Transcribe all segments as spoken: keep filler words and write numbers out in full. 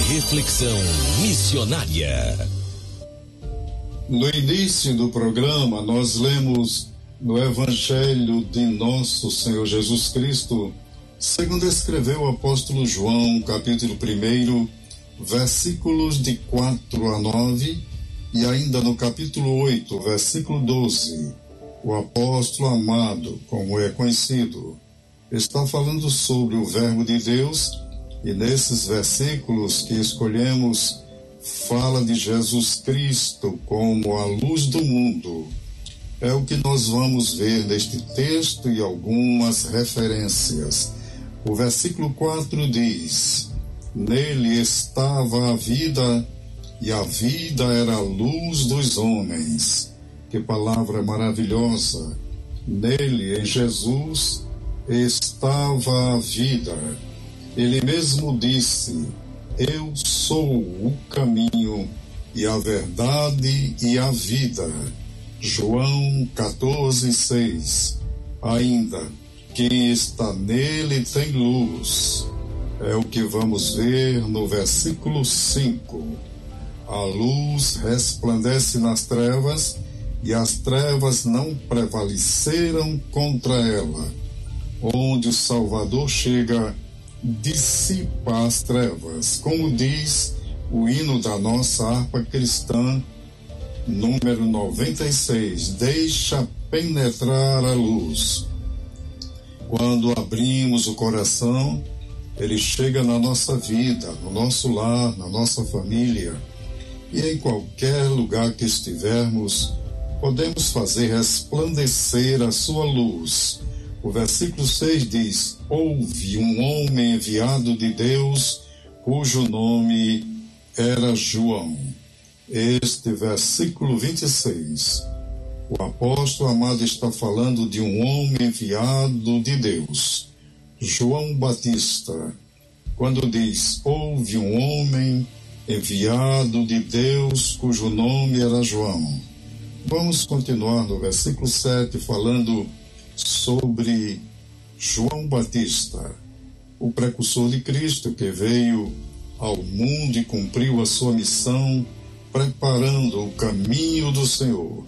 Reflexão missionária. No início do programa, nós lemos no Evangelho de Nosso Senhor Jesus Cristo, segundo escreveu o apóstolo João, capítulo primeiro, versículos de quatro a nove, e ainda no capítulo oito, versículo doze, o apóstolo amado, como é conhecido, está falando sobre o Verbo de Deus, e nesses versículos que escolhemos, fala de Jesus Cristo como a luz do mundo. É o que nós vamos ver neste texto e algumas referências. O versículo quatro diz: nele estava a vida, e a vida era a luz dos homens. Que palavra maravilhosa! Nele, em Jesus, estava a vida. Ele mesmo disse: eu sou o caminho e a verdade e a vida. João quatorze, seis. Ainda, quem está nele tem luz. É o que vamos ver no versículo cinco. A luz resplandece nas trevas, e as trevas não prevaleceram contra ela. Onde o Salvador chega, dissipa as trevas, como diz o hino da nossa harpa cristã, número noventa e seis, deixa penetrar a luz. Quando abrimos o coração, ele chega na nossa vida, no nosso lar, na nossa família, e em qualquer lugar que estivermos, podemos fazer resplandecer a sua luz. O versículo seis diz: houve um homem enviado de Deus, cujo nome era João. Este versículo vinte e seis, o apóstolo amado está falando de um homem enviado de Deus, João Batista. Quando diz: houve um homem enviado de Deus, cujo nome era João. Vamos continuar no versículo sete, falando sobre João Batista, o precursor de Cristo, que veio ao mundo e cumpriu a sua missão, preparando o caminho do Senhor,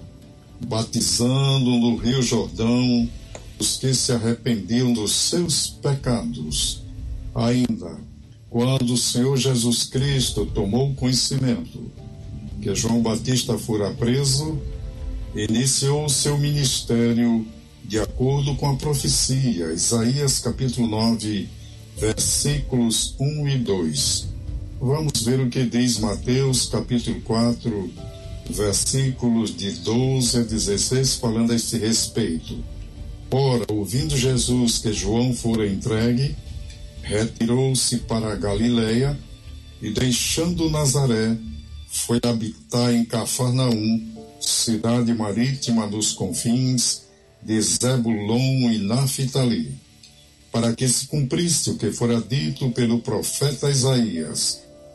batizando no Rio Jordão os que se arrependiam dos seus pecados. Ainda, quando o Senhor Jesus Cristo tomou conhecimento que João Batista fora preso, iniciou seu ministério de acordo com a profecia, Isaías capítulo nove, versículos um e dois. Vamos ver o que diz Mateus capítulo quatro, versículos de doze a dezesseis, falando a esse respeito. Ora, ouvindo Jesus que João fora entregue, retirou-se para a Galileia e, deixando Nazaré, foi habitar em Cafarnaum, cidade marítima dos confins de Zebulon e Naftali, para que se cumprisse o que fora dito pelo profeta Isaías: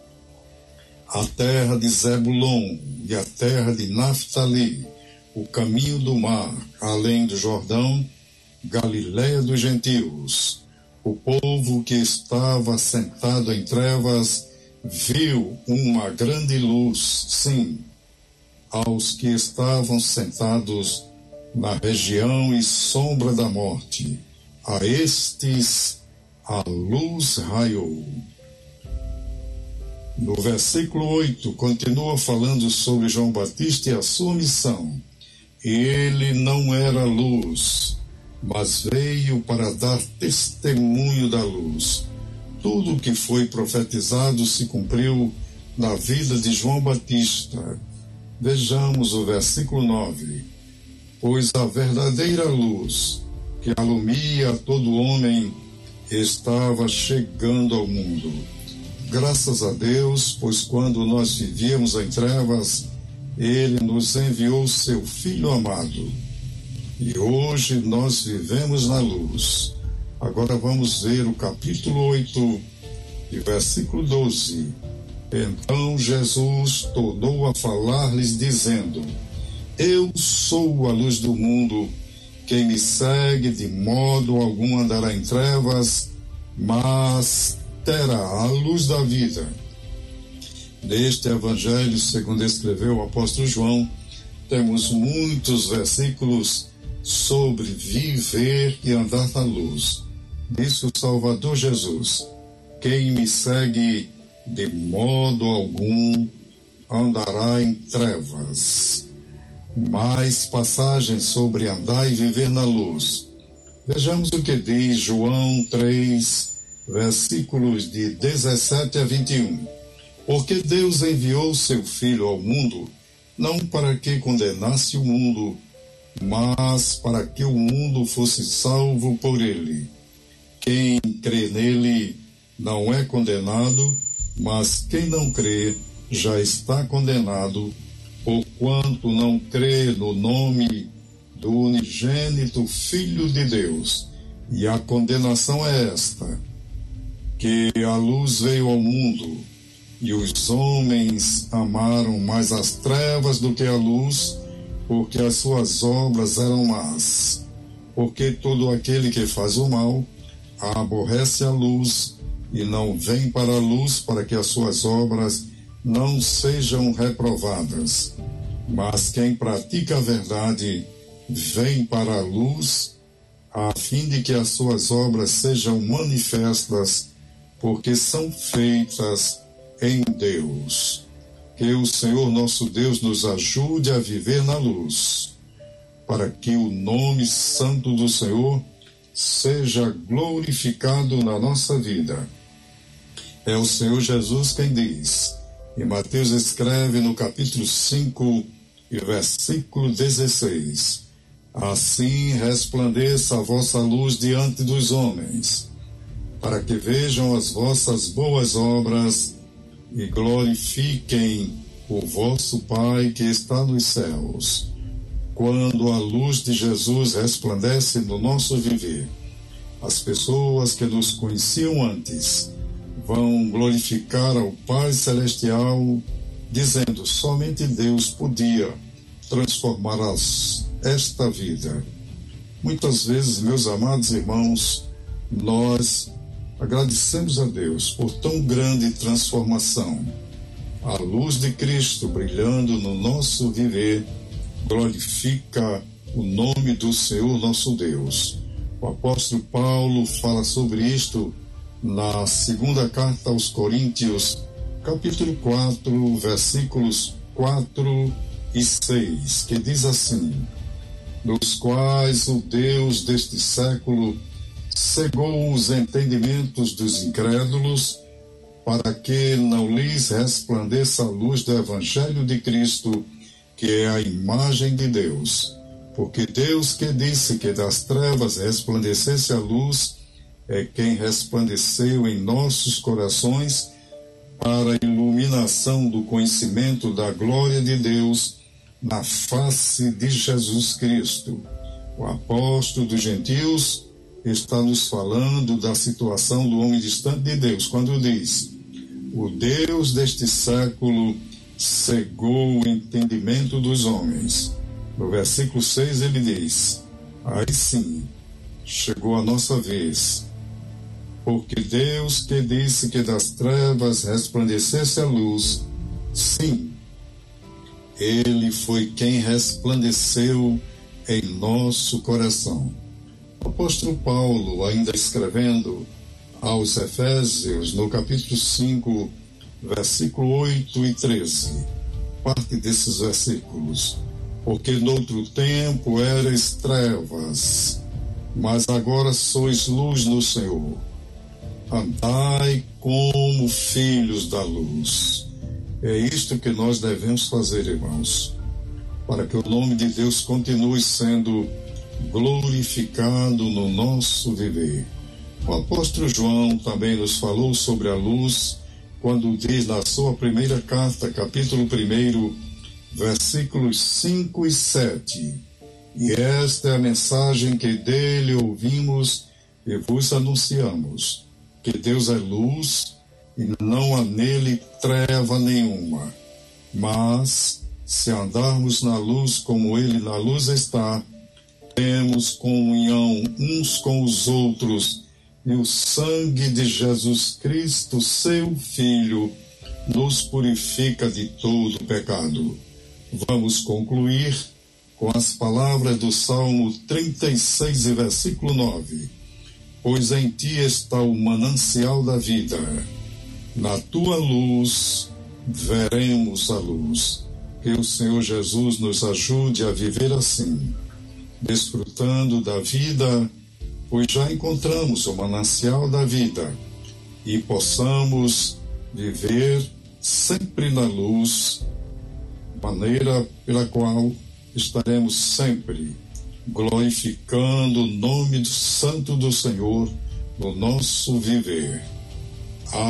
a terra de Zebulon e a terra de Naftali, o caminho do mar, além do Jordão, Galileia dos gentios. O povo que estava sentado em trevas viu uma grande luz, sim, aos que estavam sentados na região e sombra da morte, a estes a luz raiou. No versículo oito, continua falando sobre João Batista e a sua missão. Ele não era luz, mas veio para dar testemunho da luz. Tudo o que foi profetizado se cumpriu na vida de João Batista. Vejamos o versículo nove. Pois a verdadeira luz, que alumia a todo homem, estava chegando ao mundo. Graças a Deus, pois quando nós vivíamos em trevas, Ele nos enviou seu Filho amado. E hoje nós vivemos na luz. Agora vamos ver o capítulo oito, e versículo doze. Então Jesus tornou a falar-lhes, dizendo: eu sou a luz do mundo. Quem me segue de modo algum andará em trevas, mas terá a luz da vida. Neste Evangelho, segundo escreveu o apóstolo João, temos muitos versículos sobre viver e andar na luz. Disse o Salvador Jesus: quem me segue de modo algum andará em trevas. Mais passagens sobre andar e viver na luz. Vejamos o que diz João três, versículos de dezessete a vinte e um. Porque Deus enviou seu Filho ao mundo, não para que condenasse o mundo, mas para que o mundo fosse salvo por ele. Quem crê nele não é condenado, mas quem não crê já está condenado, porquanto não crê no nome do unigênito Filho de Deus. E a condenação é esta, que a luz veio ao mundo, e os homens amaram mais as trevas do que a luz, porque as suas obras eram más. Porque todo aquele que faz o mal aborrece a luz e não vem para a luz, para que as suas obras não sejam reprovadas. Mas quem pratica a verdade vem para a luz, a fim de que as suas obras sejam manifestas, porque são feitas em Deus. Que o Senhor nosso Deus nos ajude a viver na luz, para que o nome santo do Senhor seja glorificado na nossa vida. É o Senhor Jesus quem diz, e Mateus escreve no capítulo cinco e versículo dezesseis: assim resplandeça a vossa luz diante dos homens, para que vejam as vossas boas obras e glorifiquem o vosso Pai que está nos céus. Quando a luz de Jesus resplandece no nosso viver, as pessoas que nos conheciam antes vão glorificar ao Pai Celestial, dizendo: somente Deus podia transformar as, esta vida. Muitas vezes, meus amados irmãos, nós agradecemos a Deus por tão grande transformação. A luz de Cristo brilhando no nosso viver glorifica o nome do Senhor nosso Deus. O apóstolo Paulo fala sobre isto na segunda carta aos Coríntios, capítulo quatro, versículos quatro e seis, que diz assim: nos quais o Deus deste século cegou os entendimentos dos incrédulos, para que não lhes resplandeça a luz do Evangelho de Cristo, que é a imagem de Deus. Porque Deus, que disse que das trevas resplandecesse a luz, é quem resplandeceu em nossos corações para a iluminação do conhecimento da glória de Deus na face de Jesus Cristo. O apóstolo dos gentios está nos falando da situação do homem distante de Deus, quando diz: o Deus deste século cegou o entendimento dos homens. No versículo seis ele diz: aí sim, chegou a nossa vez, porque Deus, que disse que das trevas resplandecesse a luz, sim, ele foi quem resplandeceu em nosso coração. O apóstolo Paulo, ainda escrevendo aos Efésios, no capítulo cinco, versículo oito e treze, parte desses versículos: porque noutro tempo erais trevas, mas agora sois luz no Senhor. Andai como filhos da luz. É isto que nós devemos fazer, irmãos, para que o nome de Deus continue sendo glorificado no nosso viver. O apóstolo João também nos falou sobre a luz, quando diz na sua primeira carta, capítulo um, versículos cinco e sete: e esta é a mensagem que dele ouvimos e vos anunciamos, que Deus é luz e não há nele treva nenhuma. Mas, se andarmos na luz como ele na luz está, temos comunhão uns com os outros, e o sangue de Jesus Cristo, seu Filho, nos purifica de todo pecado. Vamos concluir com as palavras do Salmo trinta e seis, versículo nove. Pois em ti está o manancial da vida, na tua luz veremos a luz. Que o Senhor Jesus nos ajude a viver assim, desfrutando da vida, pois já encontramos o manancial da vida, e possamos viver sempre na luz, maneira pela qual estaremos sempre glorificando o nome do Santo do Senhor no nosso viver.